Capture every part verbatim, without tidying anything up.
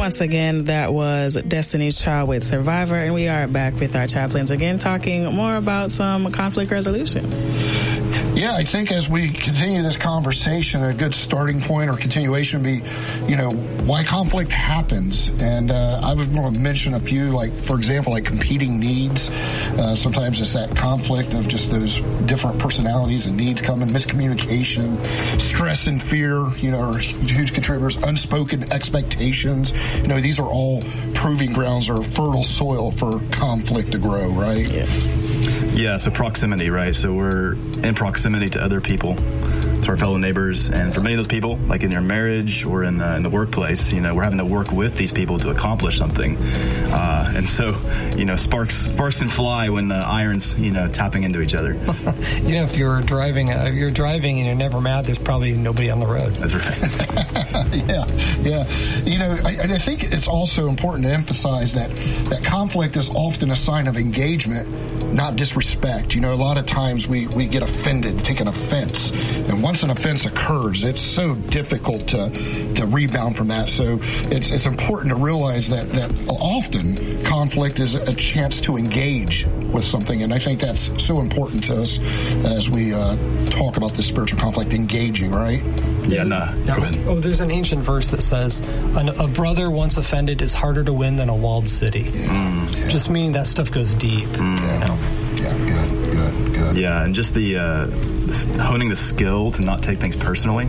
Once again, that was Destiny's Child with Survivor, and we are back with our chaplains again talking more about some conflict resolution. Yeah, I think as we continue this conversation, a good starting point or continuation would be, you know, why conflict happens. And uh, I would want to mention a few, like, for example, like competing needs. Uh, sometimes it's that conflict of just those different personalities and needs coming, miscommunication, stress and fear, you know, are huge contributors, unspoken expectations. You know, these are all proving grounds or fertile soil for conflict to grow, right? Yes. Yeah, so proximity, right? So we're in proximity to other people, to our fellow neighbors, and for many of those people, like in your marriage or in the, in the workplace, you know, we're having to work with these people to accomplish something. Uh, and so, you know, sparks sparks can fly when the iron's, you know, tapping into each other. You know, if you're driving, uh, if you're driving and you're never mad, there's probably nobody on the road. That's right. yeah, yeah. You know, I, I think it's also important to emphasize that that conflict is often a sign of engagement, not disrespect. You know, a lot of times we, we get offended, take an offense, and once an offense occurs, it's so difficult to to rebound from that. So it's it's important to realize that that often conflict is a chance to engage with something, and I think that's so important to us as we uh, talk about this spiritual conflict, engaging, right? Yeah, nah. Go ahead. Oh, there's an ancient verse that says, a brother once offended is harder to win than a walled city. Yeah. Mm, yeah. Just meaning that stuff goes deep. Mm. You know? Yeah, good, good, good. Yeah, and just the uh, honing the skill to not take things personally.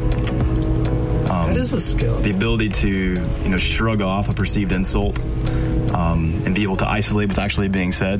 Um, that is a skill. The ability to, you know, shrug off a perceived insult um, and be able to isolate what's actually being said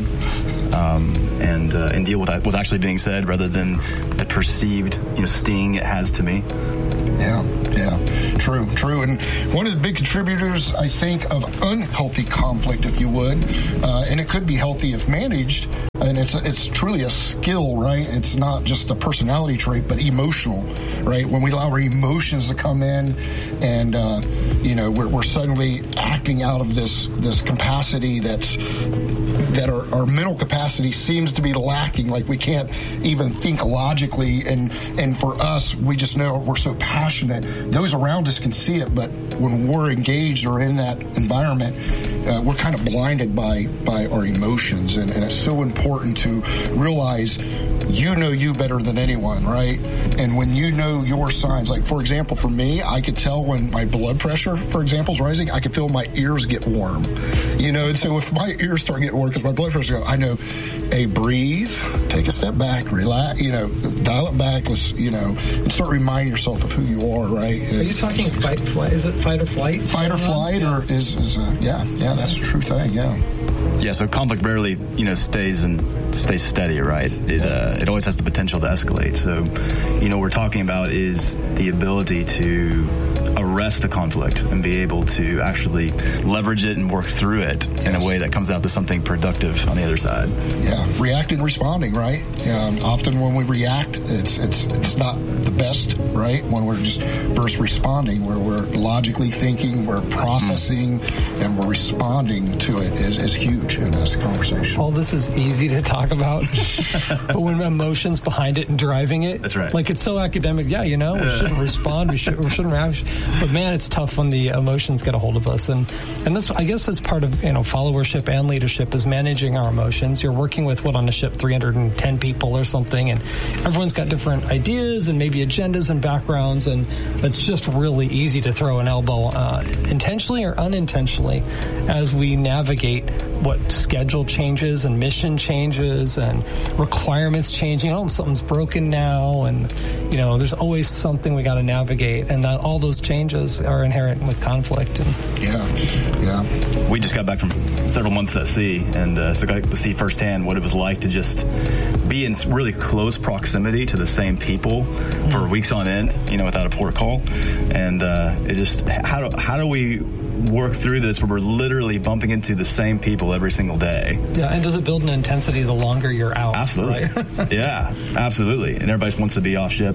um, and uh, and deal with what's actually being said rather than the perceived, you know, sting it has to me. Yeah, yeah, true, true. And one of the big contributors, I think, of unhealthy conflict, if you would, uh, and it could be healthy if managed, and it's it's truly a skill, right? It's not just a personality trait, but emotional, right? When we allow our emotions to come in, and uh, you know, we're, we're suddenly acting out of this this capacity that's that our, our mental capacity seems to be lacking. Like we can't even think logically, and and for us, we just know we're so passionate. Those around us can see it, but when we're engaged or in that environment, uh, we're kind of blinded by by our emotions, and, and it's so important to realize you know you better than anyone, right? And when you know your signs, like for example, for me, I could tell when my blood pressure, for example, is rising. I can feel my ears get warm, you know. And so if my ears start getting warm because my blood pressure goes, I know, hey, breathe, take a step back, relax, you know, dial it back, let's, you know, and start reminding yourself of who you are, right? Are you talking fight, flight? Is it fight or flight? Fight or flight, yeah. or is, is uh, yeah, yeah, that's a true thing, yeah. Yeah, so conflict rarely, you know, stays and stays steady, right? It uh, it always has the potential to escalate. So, you know, what we're talking about is the ability to arrest the conflict and be able to actually leverage it and work through it yes. in a way that comes out to something productive on the other side. Yeah, reacting, responding, right? Um, often when we react, it's it's it's not the best, right? When we're just first responding, where we're logically thinking, we're processing, mm. and we're responding to it is, is huge in this conversation. All this is easy to talk about, but when emotions behind it and driving it, that's right. Like it's so academic. Yeah, you know, we uh. shouldn't respond. We should we shouldn't react. But man, it's tough when the emotions get a hold of us, and and this I guess is part of you know followership and leadership is managing our emotions. You're working with what on a ship three hundred ten people or something, and everyone's got different ideas and maybe agendas and backgrounds, and it's just really easy to throw an elbow, uh, intentionally or unintentionally, as we navigate what schedule changes and mission changes and requirements changing. Oh, something's broken now, and you know there's always something we got to navigate, and that all those changes are inherent with conflict. And yeah, yeah. We just got back from several months at sea, and uh, so got to see firsthand what it was like to just be in really close proximity to the same people mm. for weeks on end, you know, without a port call. And uh, it just how do how do we work through this where we're literally bumping into the same people every single day? Yeah, and does it build an intensity the longer you're out? Absolutely. Right? Yeah, absolutely. And everybody wants to be off ship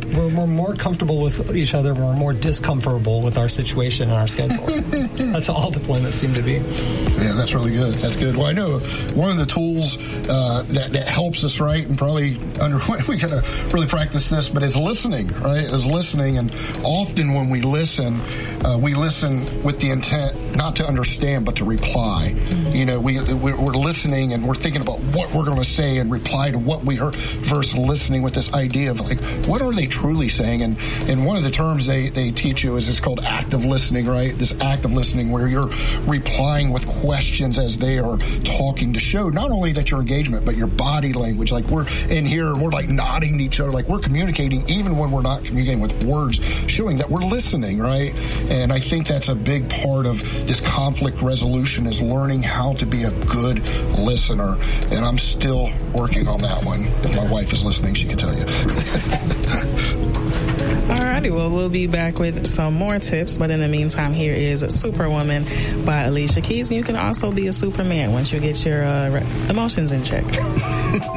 we're, we're more comfortable with each other. We're more discomfortable with our situation and our schedule. That's how all deployments seem to be. Yeah, that's really good. That's good. Well, I know one of the tools uh, that, that helps us, right, and probably under we got to really practice this, but is listening, right? Is listening, and often when we listen, uh, we listen with the intent not to understand, but to reply. Mm-hmm. You know, we we're listening and we're thinking about what we're going to say and reply to what we heard, versus listening with this idea of like, what are they truly saying? And and one of the terms they they teach you is it's called active listening, right? This active listening where you're replying with questions as they are talking to show not only that your engagement, but your body language. Like we're in here and we're like nodding to each other, like we're communicating even when we're not communicating with words, showing that we're listening, right? And I think that's a big part of this conflict resolution is learning how to be a good listener. And I'm still working on that one. If my wife is listening, she can tell you. Alrighty, well, we'll be back with some more tips, but in the meantime, here is Superwoman by Alicia Keys. And you can also be a Superman once you get your uh, emotions in check.